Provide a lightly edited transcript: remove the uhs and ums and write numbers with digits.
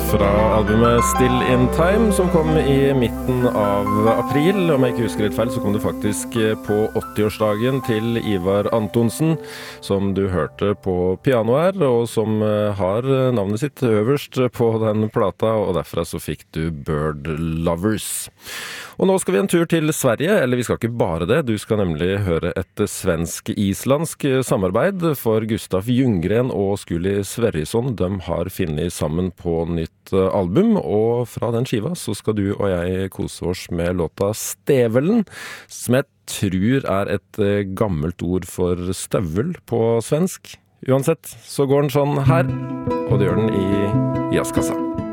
fra albumet Still in Time, som kom i midten av april. Om jeg ikke husker litt feil, så kom det faktisk på 80-årsdagen til Ivar Antonsen, som du hørte på piano her, og som har navnet sitt øverst på den plata, og derfra så fikk du Bird Lovers. Og nå skal vi en tur til Sverige, eller vi skal ikke bare det, du skal nemlig høre et svensk-islandsk samarbeid, for Gustaf Ljunggren og Skuli Sverrisson, de har funnet sammen på nytt album, og fra den skiva så skal du og jeg kose oss med låta Stevelen, som jeg tror er et gammelt ord for støvel på svensk. Uansett, så går den sånn her, og det gjør den i jazzkassa.